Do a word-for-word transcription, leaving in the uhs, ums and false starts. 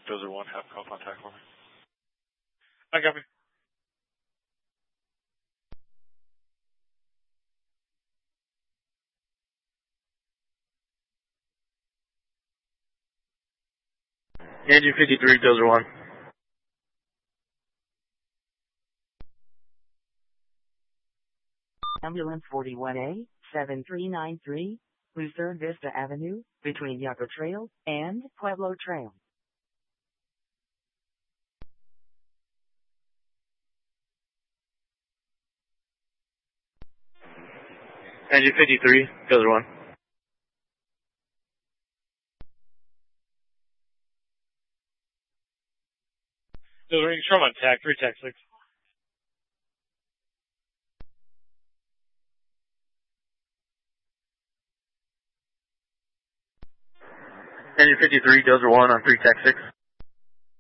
Dozer one, have call contact for me. I copy. Engine fifty-three, Dozer one. Ambulance forty-one A, seven three nine three, Lucerne Vista Avenue, between Yaco Trail and Pueblo Trail. Engine fifty-three, Dozer one. Dozer, you show on tag, three tag six. Engine fifty-three, Dozer one on three tag six.